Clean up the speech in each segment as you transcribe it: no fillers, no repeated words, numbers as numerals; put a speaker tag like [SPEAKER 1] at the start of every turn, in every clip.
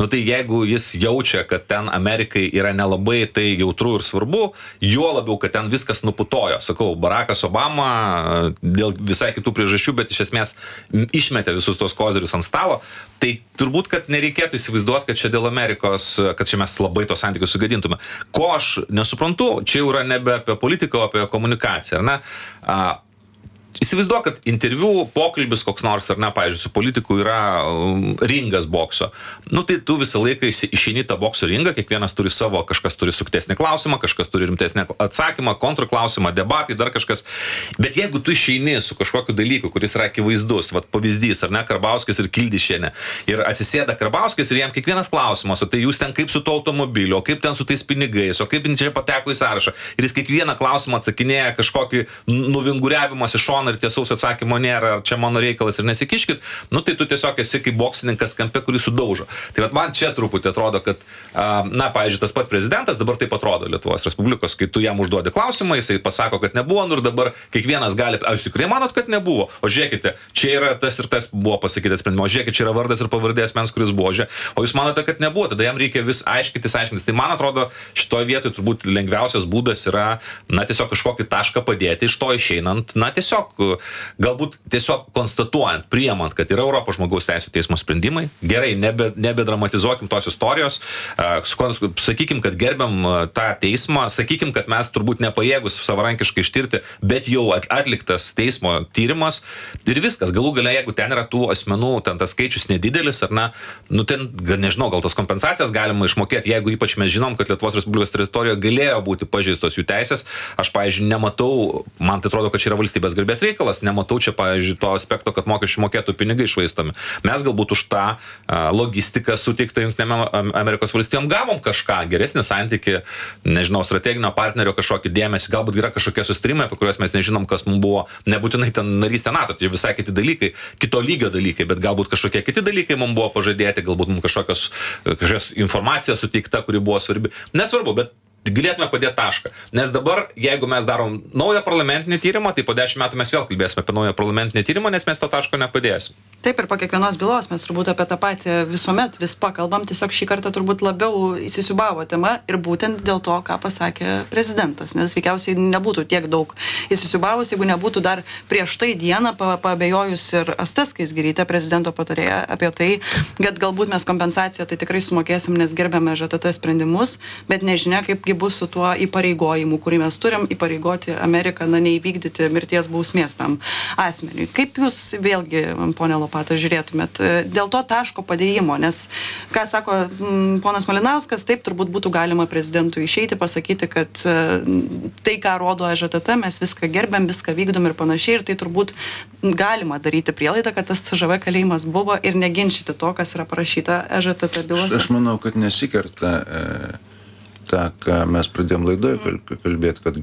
[SPEAKER 1] Nu tai jeigu jis jaučia, kad ten Amerikai yra nelabai tai jautru ir svarbu, juo labiau, kad ten viskas nuputojo. Sakau, Barackas Obama dėl visai kitų priežasčių, bet iš esmės išmetė visus tos kozirius ant stalo, tai turbūt, kad nereikėtų įsivaizduoti, kad čia dėl Amerikos, kad čia mes labai tos santykius sugadintume. Ko aš nesuprantu, čia jau yra nebe apie politiką, o apie komunikaciją, ar ne? Įsivaizduok, kad interviu, pokalbis koks nors, ar ne, pavyzdžiui, su politiku yra ringas bokso. Nu, tai tu visą laiką išeini tą bokso ringą, kiekvienas turi savo, kažkas turi suktesnį klausimą, kažkas turi rimtesnį atsakymą, kontrklausimą, debatai, dar kažkas. Bet jeigu tu išeini su kažkokiu dalyku, kuris yra akivaizdus, vat pavyzdys, ar ne, Karbauskis ir Kildišienė, ir atsisėda Karbauskis ir jam kiekvienas klausimas, o tai jūs ten kaip su to automobiliu, o kaip ten su tais pinigais, o kaip čia pateko į sąrašą. Ir jis kiekvieną klausimą atsakinėja kažkokį nuvinguriavimas iš šono ir tiesaus atsakymo nėra, ar čia mano reikalas ir nesikiškit, nu tai tu tiesiog esi kaip boksininkas kampe, kurį sudaužo. Tai vat man čia truputį atrodo, kad, na, pavyzdžiui, tas pats prezidentas dabar taip atrodo Lietuvos Respublikos, kai tu jam užduodi klausimą, jisai pasako, kad nebuvo, nu ir dabar kiekvienas gali, ar jūs tikrai manot, kad nebuvo? O žiūrėkite, čia yra tas ir tas buvo pasakytas sprendimas, o žiūrėkite, čia yra vardas ir pavardė asmens, kuris buvo, o jūs manote, kad nebuvo, tada jam reikia vis aiškintis. Tai man atrodo, šitoje vietoje turbūt lengviausias būdas yra, na, tiesiog kažkokį tašką padėti, iš to išeinant, na, tiesiog galbūt tiesiog konstatuojant, priimant, kad yra Europos žmogaus teisų teismo sprendimai, gerai, nebedramatizuokim tos istorijos, sakykim, kad gerbiam tą teismą, sakykim, kad mes turbūt nepajėgus savarankiškai ištirti, bet jau atliktas teismo tyrimas ir viskas. Galų gale, jeigu ten yra tų asmenų, ten tas skaičius nedidelis, ar ne, nu ten, nežinau, gal tas kompensacijas galima išmokėti, jeigu ypač mes žinom, kad Lietuvos Respublikos teritorijoje galėjo būti pažeistos jų teisės. Aš, pavyzdžiui, nematau, man tai atrodo, kad čia yra valstybės garbės reikalas, nematau čia, pavyzdžiui, to aspekto, kad mokesčių mokėtų pinigai išvaistomi. Mes galbūt už tą logistiką suteiktą Jungtinėm Amerikos valstijom gavom kažką, geresnį santykį, nežinau, strateginio partnerio kažkokį dėmesį, galbūt yra kažkokie susitarimai, apie kuriuos mes nežinom, kas mums buvo, nebūtinai ten narystė NATO, tai visai kiti dalykai, kito lygio dalykai, bet galbūt kažkokie kiti dalykai mums buvo pažadėti, galbūt mums kažkokios informacija suteikta, kuri buvo svarbi. Nesvarbu, bet galėtume padėti tašką. Nes dabar, jeigu mes darom naują parlamentinį tyrimą, tai po 10 metų mes vėl kalbėsime apie naują parlamentinį tyrimą, nes mes to taško nepadėsim.
[SPEAKER 2] Taip, ir po kiekvienos bylos mes turbūt apie tą patį visuomet vis pakalbam, tiesiog šį kartą turbūt labiau įsisiūbavo tema ir būtent dėl to, ką pasakė prezidentas, nes veikiausiai nebūtų tiek daug įsisiūbavus, jeigu nebūtų dar prieš tai dieną paabejojus ir Asta Skaisgirytė, prezidento patarėja, apie tai, kad galbūt mes kompensaciją tai tikrai sumokėsim, nes gerbiame ŽTT sprendimus, bet nežinia, kaipgi bus su tuo įpareigojimu, kurį mes turim įpareigoti Ameriką, na, neįvykdyti mirties bausmės tam asmeniui. Kaip jūs vėlgi, ponė Lopata, žiūrėtumėt dėl to taško padėjimo, nes, ką sako ponas Malinauskas, taip turbūt būtų galima prezidentui išeiti, pasakyti, kad tai, ką rodo ŽTT, mes viską gerbiam, viską vykdom ir panašiai, ir tai turbūt galima daryti prielaidą, kad tas CŽV kalėjimas buvo ir neginčyti to, kas yra parašyta ŽTT bylose.
[SPEAKER 3] Aš manau, kad nesikerta tą, ką mes pradėjom laidoje kalbėti, kad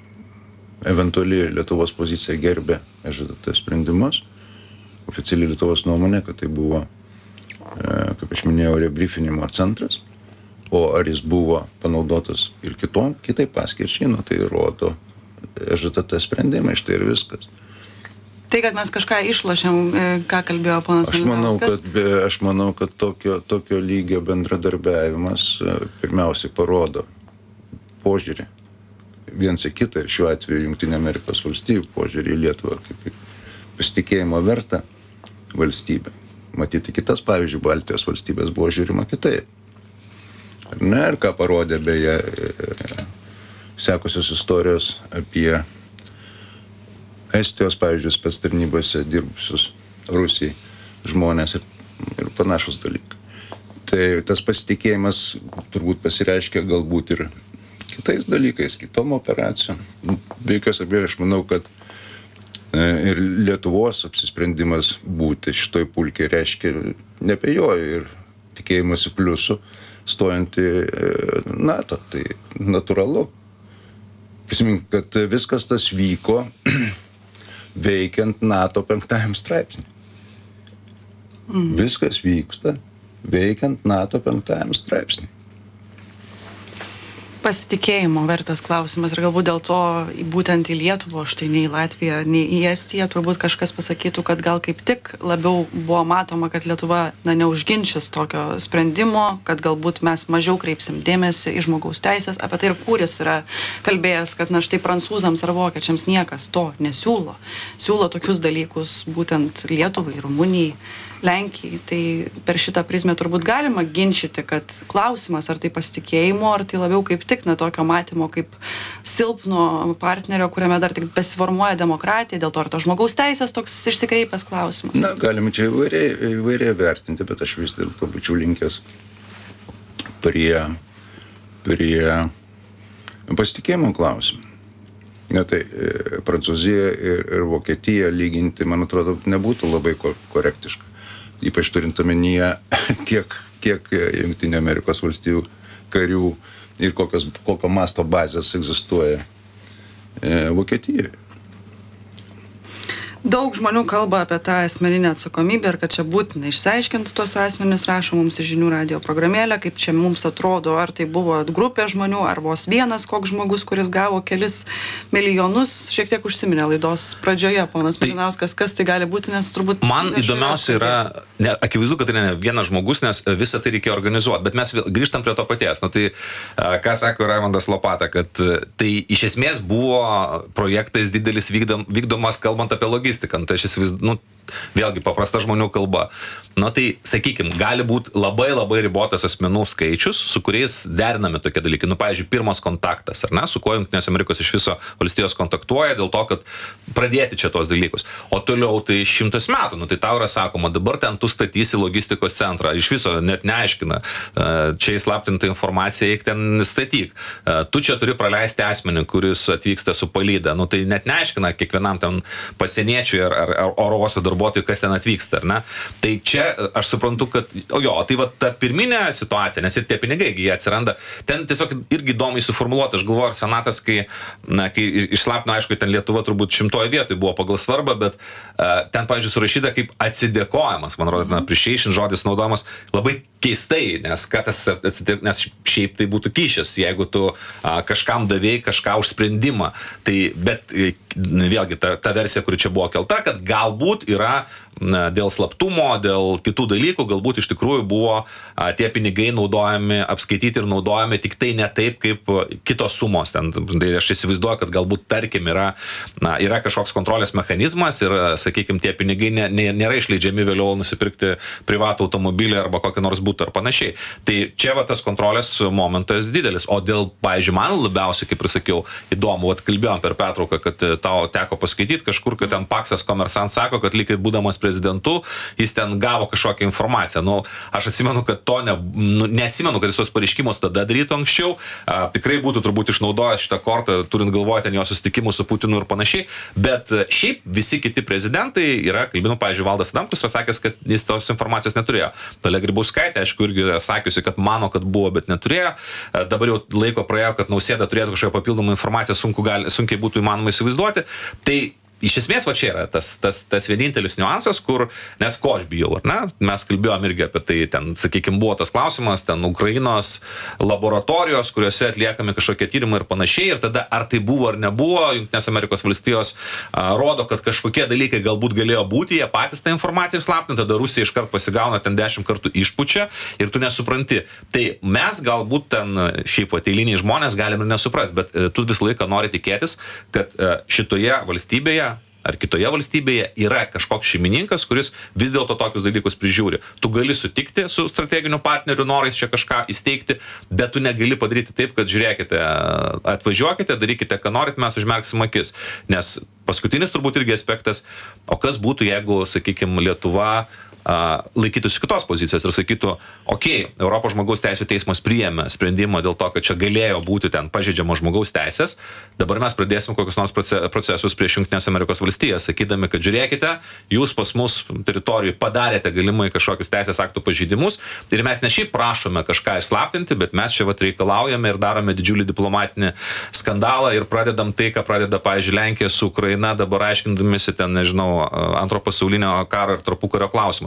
[SPEAKER 3] eventuali Lietuvos pozicija gerbė ŽTT sprendimus, oficialiai Lietuvos nuomonė, kad tai buvo, kaip aš minėjau, rebriefinimo centras, o ar jis buvo panaudotas ir kitai paskirčiai, nu tai rodo ŽTT sprendimai, štai ir viskas.
[SPEAKER 2] Tai, kad mes kažką išlošėm, ką kalbėjo ponas Malinauskas?
[SPEAKER 3] Aš manau, kad tokio lygio bendradarbiavimas pirmiausiai parodo požiūrį viens į kitą, ir šiuo atveju Jungtinių Amerikos valstijų požiūrį į Lietuvą kaip pasitikėjimo vertą valstybę. Matyti kitas, pavyzdžiui, Baltijos valstybės buvo žiūrima kitaip. Ar ne? Ir ką parodė beje sekusios istorijos apie Estijos, pavyzdžiui, spectarnybose dirbusius Rusijai žmonės ir panašus dalykai. Tai tas pasitikėjimas turbūt pasireiškia galbūt ir kitais dalykais, kitom operacijom. Be jokios abejonės, aš manau, kad ir Lietuvos apsisprendimas būti šitoj pulkėj reiškia neabejoju ir tikėjimasi pliusų stojant į NATO. Tai natūralu. Prisimink, kad viskas tas vyko veikiant NATO 5 straipsnį. Viskas vyksta veikiant NATO 5 straipsnį.
[SPEAKER 2] Pasitikėjimo vertas klausimas ir galbūt dėl to būtent į Lietuvą, štai nei į Latviją, nei į Estiją, turbūt kažkas pasakytų, kad gal kaip tik labiau buvo matoma, kad Lietuva neužginčys tokio sprendimo, kad galbūt mes mažiau kreipsim dėmesį į žmogaus teisės. Apie tai ir Kūris yra kalbėjęs, kad štai prancūzams ar vokiečiams niekas to nesiūlo. Siūlo tokius dalykus būtent Lietuvai, Rumunijai, Lenkijai. Tai per šitą prizmę turbūt galima ginčyti, kad klausimas, ar tai pasitikėjimo, ar tai labiau kaip tik tokio matymo kaip silpno partnerio, kuriame dar tik besiformuoja demokratija, dėl to ar to žmogaus teisės toks išsikreipęs klausimas.
[SPEAKER 3] Na, galime čia įvairiai vertinti, bet aš vis dėlto būčiau linkęs prie pasitikėjimo klausimų. Ne, tai Prancūzija ir Vokietija lyginti, man atrodo, nebūtų labai korektiška. Ypač turint omenyje, kiek Jungtinių Amerikos valstijų karių ir kokio masto bazės egzistuoja Vokietijoje.
[SPEAKER 2] Daug žmonių kalba apie tą asmeninę atsakomybę ir kad čia būtina išsiaiškinti tuos asmenis, rašo mums į žinių radijo programėlę, kaip čia mums atrodo, ar tai buvo grupė žmonių, ar vos vienas koks žmogus, kuris gavo kelis milijonus. Šiek tiek užsiminė laidos pradžioje, ponas Malinauskas, kas tai gali būti, nes turbūt...
[SPEAKER 1] Man įdomiausia yra, akivaizdu, kad tai ne vienas žmogus, nes visą tai reikia organizuoti, bet mes grįžtam prie to paties. Nu, tai, ką sako Raimondas Lopata, kad tai iš esmės buvo projektais didelis vykdomas, kalbant apie logistiką. Tai aš įsivaizduoju, vėlgi paprasta žmonių kalba. Tai, sakykime, gali būti labai ribotas asmenų skaičius, su kuriais derinami tokie dalykai. Pavyzdžiui, pirmas kontaktas, ar ne, su kuo Jungtinės Amerikos iš viso valstijos kontaktuoja dėl to, kad pradėti čia tos dalykus. O toliau tai 100 metų, tai tau yra sakoma, dabar ten tu statysi logistikos centrą, iš viso net neaiškina, čia įslaptinta informacija, eik ten statyk. Tu čia turi praleisti asmenį, kuris atvyksta su palyda. Tai net neaiškina kiekvienam ten pasieniečiui ar oro uosto darbuotojų, kas ten atvyksta, ar ne? Tai čia aš suprantu, kad, tai va ta pirminė situacija, nes ir tie pinigai, jie atsiranda, ten tiesiog irgi įdomiai suformuluota. Aš galvoju, ar senatas, kai išslaptino, aišku, ten Lietuva turbūt 100 vietoj buvo pagal svarbą, bet ten, pavyzdžiui, surašyta kaip atsidėkojimas, man rodo, appreciation žodis naudojamas labai keistai, nes nes šiaip tai būtų kyšis, jeigu tu kažkam davėjai kažką už sprendimą. Tai, bet vėlgi ta versija, kuri čia buvo kelta, kad galbūt yra dėl slaptumo, dėl kitų dalykų, galbūt iš tikrųjų buvo tie pinigai naudojami, apskaityti ir naudojami tik tai ne taip, kaip kitos sumos. Tai aš įsivaizduoju, kad galbūt, tarkim, yra kažkoks kontrolės mechanizmas ir, sakykime, tie pinigai nėra išleidžiami vėliau nusipirkti privatų automobilį arba kokį nors butą ar panašiai. Tai čia tas kontrolės momentas didelis. O dėl, pavyzdžiui, man labiausiai, kaip ir sakiau, įdomu, kalbėjom per pertrauką, kad tau teko paskaityti kažkur, kad ten Paksas Komersant sako, kad lyg būdamas prezidentu, jis ten gavo kažkokią informaciją. Aš atsimenu, kad neatsimenu, kad jis tos pareiškimus tada darytų anksčiau. Tikrai būtų turbūt išnaudojęs šitą kortą, turint galvoje ten jo susitikimus su Putinu ir panašiai. Bet šiaip visi kiti prezidentai yra, kalbinu, pavyzdžiui, Valdas Adamkus yra sakęs, kad jis tos informacijos neturėjo. Dalia Grybauskaitė, aišku, irgi sakiusi, kad mano, kad buvo, bet neturėjo. Dabar jau laiko praėjo, kad Nausėda turėtų kažkokią papildomą informaciją, sunkiai būtų įmanoma įsivaizduoti. Tai iš esmės, va čia yra tas vienintelis niuansas, nes ko aš bijau, ar ne? Mes kalbėjom irgi apie tai, ten, sakykime, buvo tas klausimas, ten Ukrainos laboratorijos, kuriuose atliekami kažkokie tyrimai ir panašiai, ir tada ar tai buvo ar nebuvo, Jungtinės Amerikos valstijos rodo, kad kažkokie dalykai galbūt galėjo būti, jie patys tą informaciją slaptina, tada Rusija iškart pasigauna, ten 10 kartų išpučia ir tu nesupranti. Tai mes galbūt ten šiaip eiliniai žmonės galim ir nesuprasti, bet tu visą laiką nori tikėtis, kad šitoje valstybėje ar kitoje valstybėje yra kažkoks šeimininkas, kuris vis dėlto tokius dalykus prižiūri. Tu gali sutikti su strateginiu partneriu, norais čia kažką įsteigti, bet tu negali padaryti taip, kad žiūrėkite, atvažiuokite, darykite, ką norit, mes užmerksim akis. Nes paskutinis turbūt irgi aspektas, o kas būtų, jeigu, sakykime, Lietuva laikytųsi kitos pozicijos ir sakytų, Europos žmogaus teisų teismas priėmė sprendimą dėl to, kad čia galėjo būti ten pažeidžiamos žmogaus teisės, dabar mes pradėsim kokius nors procesus prieš Jungtinės Amerikos valstijas, sakydami, kad žiūrėkite, jūs pas mus teritorijai padarėte galimai kažkokius teisės aktų pažeidimus ir mes ne šiaip prašome kažką išslaptinti, bet mes čia reikalaujame ir darome didžiulį diplomatinį skandalą ir pradedam tai, ką pradeda, pavyzdžiui, Lenkija su Ukraina, dabar aiškindamisi ten, nežinau, antro pasaulinio karo ir tarpukario klausimus.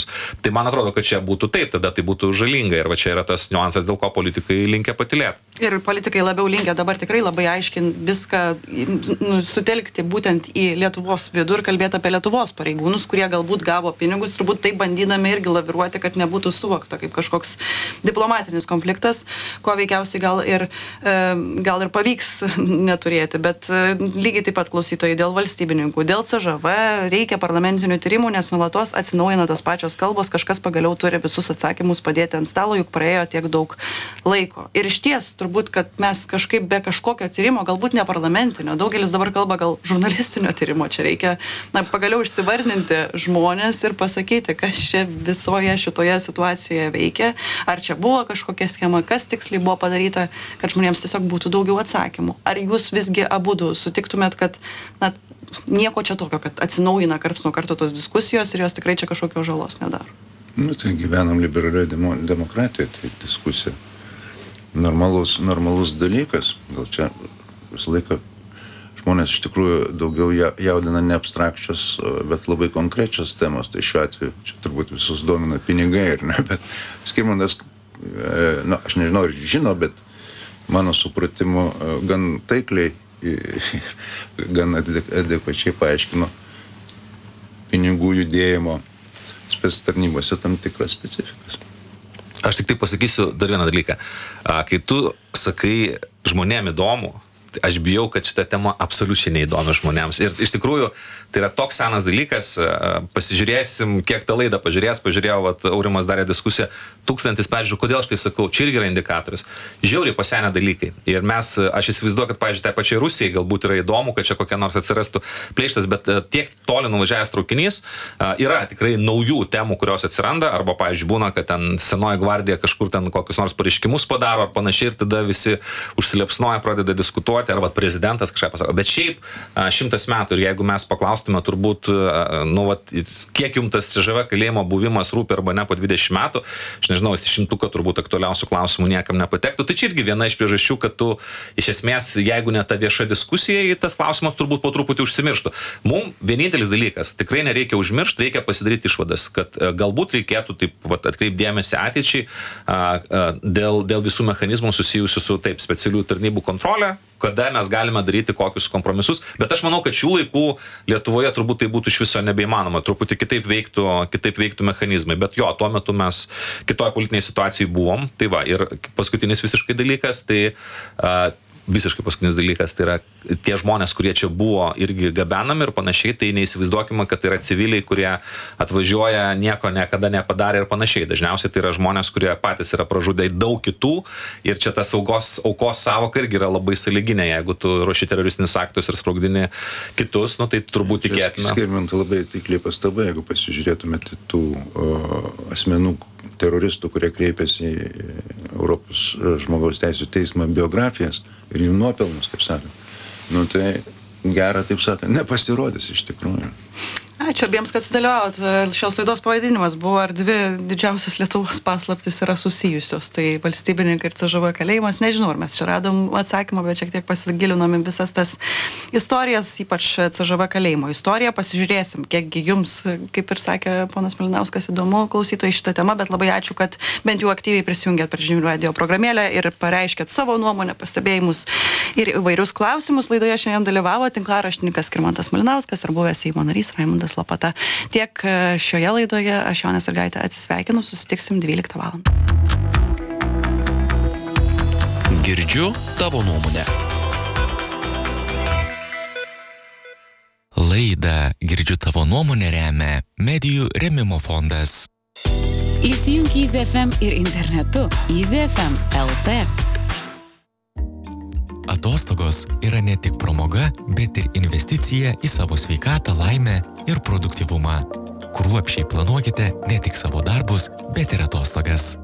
[SPEAKER 1] klausimus. Tai man atrodo, kad čia būtų taip, tada tai būtų žalinga ir va čia yra tas niuansas, dėl ko politikai linkia patylėti.
[SPEAKER 2] Ir politikai labiau linkia dabar tikrai labai aiškiai viską sutelkti būtent į Lietuvos vidų ir kalbėti apie Lietuvos pareigūnus, kurie galbūt gavo pinigus, turbūt taip bandydami irgi laviruoti, kad nebūtų suvokta kaip kažkoks diplomatinis konfliktas, ko veikiausiai gal ir pavyks neturėti, bet lygiai taip pat klausytojai dėl valstybininkų, dėl CŽV reikia parlamentinių tyrimų, nes nuolatos atsinaujina tos pačios kalbos, kažkas pagaliau turi visus atsakymus padėti ant stalo, juk praėjo tiek daug laiko. Ir išties turbūt, kad mes kažkaip be kažkokio tyrimo, galbūt ne parlamentinio, daugelis dabar kalba gal žurnalistinio tyrimo, čia reikia pagaliau išsivardinti žmonės ir pasakyti, kas čia visoje šitoje situacijoje veikia, ar čia buvo kažkokia schema, kas tiksliai buvo padaryta, kad žmonėms tiesiog būtų daugiau atsakymų. Ar jūs visgi abudu sutiktumėt, kad nieko čia tokio, kad atsinaujina karts nuo karto tos diskusijos ir jos tikrai čia kažkokios žalos nedaro?
[SPEAKER 3] Tai gyvenam liberalioje demokratijoje, tai diskusija normalus dalykas. Gal čia visą laiką žmonės iš tikrųjų daugiau jaudina ne abstrakčios, bet labai konkrečios temos. Tai šiuo atveju čia turbūt visus domina pinigai, ir ne, bet Skirmantas, aš nežinau, ar žino, bet mano supratimu gan taikliai, gan adekvačiai paaiškino pinigų judėjimo spec tarnybose tam tikras specifikas.
[SPEAKER 1] Aš tik tai pasakysiu dar vieną dalyką. Kai tu sakai žmonėm įdomu, aš bijau, kad šita tema absoliučiai neįdomi žmonėms. Ir iš tikrųjų, tai yra toks senas dalykas, pasižiūrėsim, kiek tą laidą pažiūrėjau, Aurimas darė diskusiją, 1000 peržiūrų, kodėl aš tai sakau, čia irgi yra indikatorius. Žiauriai pasenę dalykai. Ir aš įsivaizduoju, kad, pavyzdžiui, tai pačiai Rusijai galbūt yra įdomu, kad čia kokia nors atsirastų pleištas, bet tiek toli nuvažiavęs traukinys, yra tikrai naujų temų, kurios atsiranda, arba, pavyzdžiui, būna, kad ten senoji gvardija kažkur ten kokius nors pareiškimus padaro ar panašiai ir tada visi užsiliepsnoja, pradeda diskutuoti, arba prezidentas kažką pasako. Bet šiaip 100 metų ir jeigu mes paklaustume turbūt, kiek jums tas CŽV kalėjimo buvimas rūpi arba ne po 20 metų, aš nežinau, į 100 turbūt aktualiausių klausimų niekam nepatektų. Tai čia irgi viena iš priežasčių, kad tu iš esmės, jeigu ne ta vieša diskusija, tas klausimas turbūt po truputį užsimirštų. Mums vienintelis dalykas, tikrai nereikia užmiršti, reikia pasidaryti išvadas, kad galbūt reikėtų taip atkreipdėmėsi ateičiai dėl visų mechanizmų susijusių su taip specialių tarnybų kontrolė, kada mes galime daryti kokius kompromisus, bet aš manau, kad šių laikų Lietuvoje turbūt tai būtų iš viso nebeįmanoma, truputį kitaip veiktų mechanizmai, bet jo, tuo metu mes kitoje politinėje situacijoje buvom, tai va, ir paskutinis visiškai dalykas, tai yra tie žmonės, kurie čia buvo irgi gabenami ir panašiai, tai neįsivaizduokime, kad tai yra civiliai, kurie atvažiuoja, nieko niekada nepadarė ir panašiai. Dažniausiai tai yra žmonės, kurie patys yra pražudę daug kitų ir čia tas aukos savoka irgi yra labai sąlyginė. Jeigu tu ruoši teroristinius aktus ir sprogdini kitus, tai turbūt tikėtina.
[SPEAKER 3] Skirmantai labai taikliai pastaba, jeigu pasižiūrėtumėte tų asmenų teroristų, kurie kreipėsi į Europos žmogaus teisų teismą biografijas ir jų nuopelnus, taip sakant. Tai gera, taip sakant, nepasirodys iš tikrųjų.
[SPEAKER 2] Ačiū abiems, kad sudalyvavot. Šios laidos pavadinimas buvo, ar dvi didžiausios Lietuvos paslaptys yra susijusios. Tai valstybininkai ir CŽV kalėjimas. Nežinau, ar mes čia radom atsakymą, bet šiek tiek pasigilinom į visas tas istorijas, ypač CŽV kalėjimo istoriją. Pasižiūrėsim, kiekgi jums, kaip ir sakė ponas Malinauskas, įdomu klausytojai šitą temą, bet labai ačiū, kad bent jau aktyviai prisijungėt prie Žinių radijo programėlę ir pareiškėt savo nuomonę, pastebėjimus ir įvairius klausimus. Laidoje šiandien dalyvavo tinklaraštininkas Skirmantas Malinauskas ir buvęs Seimo narys Raimundas Lopata. Tiek šioje laidoje, aš Jonė Sąlygaitė atsisveikinu, susitiksim 12 val.
[SPEAKER 4] Girdžiu tavo nuomonę. Laidą Girdžiu tavo nuomonę remia Medijų rėmimo fondas.
[SPEAKER 5] Įsijunk Easy FM ir internetu Easy FM LT.
[SPEAKER 4] Atostogos yra ne tik pramoga, bet ir investicija į savo sveikatą, laimę ir produktyvumą. Kruopščiai planuokite ne tik savo darbus, bet ir atostogas.